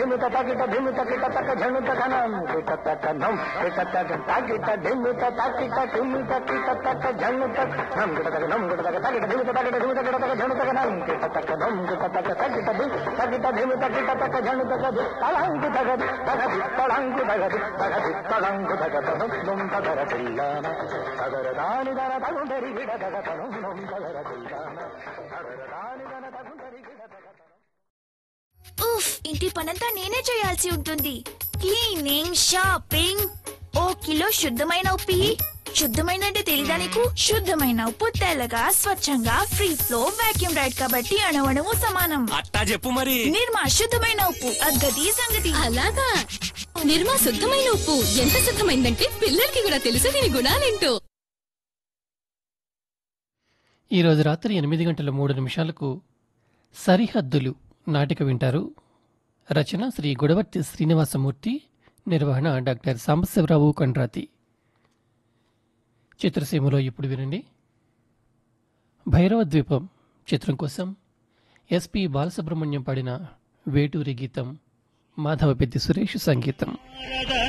ధిమిత తకిట ధిమిత కిట తక ఝణుత కనం కిట తక నం కిట తక తకిట ధిమిత తకిట ధిమిత కిట తక ఝణుత నం కిట తక నం కిట తక తకిట ధిమిత తకిట ధిమిత కిట తక ఝణుత కనం కిట తక నం కిట తక తకిట తకిట ధిమిత కిట తక ఝణుత కద తలంకు తగది తగది తలంకు తగది తగది తలంకు తగద నం తగర తిల్లాన తగర దాని దర తగుందరి గిడ తగ తనం నం తగర తిల్లాన తగర దాని దర తగుందరి గిడ తగ ఉఫ్, ఇంటి పనంతా నేనే చేయాల్సి ఉంటుంది. క్లీనింగ్, షాపింగ్, ఓ కిలో శుద్ధమైన ఉప్పు ఇయ్యి. శుద్ధమైన అంటే తెలీదా నీకు? శుద్ధమైన ఉప్పు తెల్లగా స్వచ్ఛంగా ఫ్రీ ఫ్లో వాక్యూమ్ రైడ్ కాబట్టి అణువణువు సమానం. అట్టా చెప్పు మరి. నిర్మా శుద్ధమైన ఉప్పు, అగ్గది సంగతి. అలాగా నిర్మా శుద్ధమైన ఉప్పు ఎంత శుద్ధమైందంటే పిల్లలకి కూడా తెలుసు దీని గుణాలేంటో. ఈరోజు రాత్రి 8:03 సరిహద్దులు నాటిక వింటారు. రచన శ్రీ గుడవర్తి శ్రీనివాసమూర్తి, నిర్వహణ డాక్టర్ సాంబశివరావు కండ్రాతి. చిత్రసీమలో ఇప్పుడు వినండి. భైరవ ద్వీపం చిత్రం కోసం ఎస్పి బాలసుబ్రహ్మణ్యం పాడిన వేటూరి గీతం, మాధవపెద్ది సురేష్ సంగీతం.